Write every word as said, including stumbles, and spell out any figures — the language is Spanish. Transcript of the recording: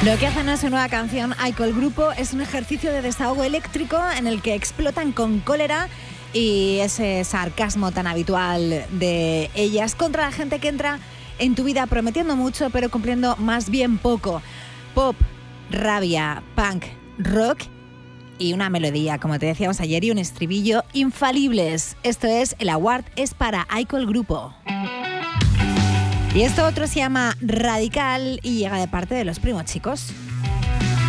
Lo que hacen en su nueva canción, Aiko el grupo, es un ejercicio de desahogo eléctrico en el que explotan con cólera y ese sarcasmo tan habitual de ellas contra la gente que entra en tu vida prometiendo mucho pero cumpliendo más bien poco. Pop, rabia, punk, rock y una melodía, como te decíamos ayer, y un estribillo infalibles. Esto es, el award es para Aiko el grupo. Y esto otro se llama Radical y llega de parte de Los Primos Chicos.